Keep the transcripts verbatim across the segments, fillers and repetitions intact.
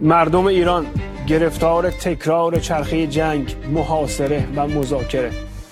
مردم ایران گرفتار تکرار چرخه جنگ، محاصره و مذاکره.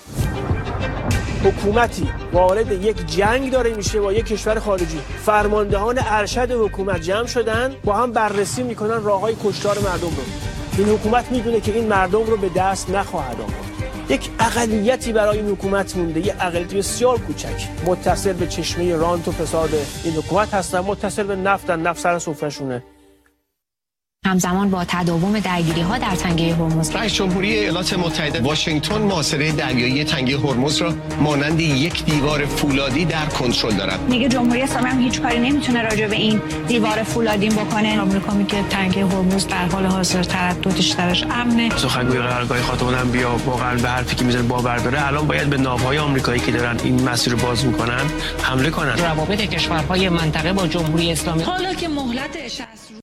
حکومتی وارد یک جنگ داره میشه با یک کشور خارجی، فرماندهان ارشد حکومت جمع شدن با هم بررسی میکنن راههای کشتار مردم رو. این حکومت میدونه که این مردم رو به دست نخواهد آورد. یک اقلیتی برای این حکومت مونده، یک اقلیت بسیار کوچک، متصل به چشمه رانت و فساد این حکومت هستن، متصل به نفتن، نفت سر سفره‌شونه. همزمان با تداوم درگیری‌ها در تنگه هرمز، رئیس جمهوری ایالات متحده واشنگتن محاصره دریایی تنگه هرمز را مانند یک دیوار فولادی در کنترل دارد. میگه جمهوری اسلامی هم هیچ کاری نمیتونه راجع به این دیوار فولادی بکنه. آمریکا میگه تنگه هرمز در حال حاضر ترددش درش امنه. سخنگوی قرارگاه خاتم الانبیا واقعا به حرفی که میزنه باور داره. الان باید به ناوهای آمریکایی که دارن این مسیر رو باز میکنن حمله کنن. روابط کشورهای منطقه با جمهوری اسلامی، حالا که مهلتش هست،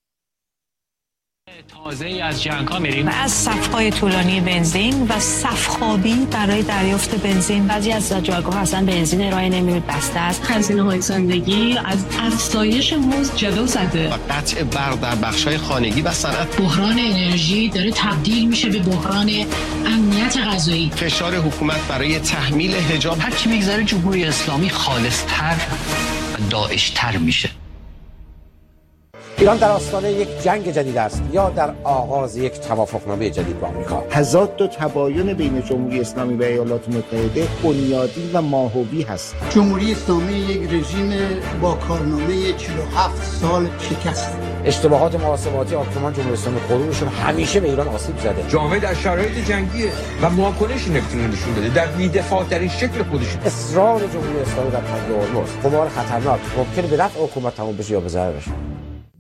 تازه از جنگ ها میریم و از صف‌های طولانی بنزین و صف‌خوابی برای دریافت بنزین. بعضی از جایگاه اصلا بنزین ارائه نمی‌کنه، بسته است. هزینه‌های زندگی از افزایش مزد جلو زده و قطع برق در بخش‌های خانگی و صنعت. بحران انرژی داره تبدیل میشه به بحران امنیت غذایی. فشار حکومت برای تحمیل حجاب. هر کی میگذره جمهوری اسلامی خالص‌تر و داعش‌تر میشه. ایران در آستانه یک جنگ جدید است یا در آغاز یک توافقنامه جدید با آمریکا. تضاد و تباین بین جمهوری اسلامی و ایالات متحده بنیادی و ماهوی هست. جمهوری اسلامی یک رژیم با کارنامه چهل و هفت سال شکست. اشتباهات محاسباتی آکرمان جمهوری اسلامی خودشون همیشه به ایران آسیب زده. جامعه در شرایط جنگیه و واکنشی نمیتونه نشون بده در بی‌دفاع ترین شکل خودش. اصرار جمهوری اسلامی در تنگه هرمز قمار خطرناک ممکن به نفع حکومت تموم بشه یا به ضررش.